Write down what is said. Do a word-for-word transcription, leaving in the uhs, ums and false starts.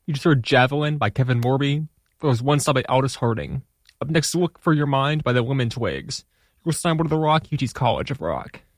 You just heard Javelin by Kevin Morby. There was One Stop by Aldous Harding. Up next, Look for Your Mind by the Women Twigs. You're listening to The Rock, U T's College of Rock.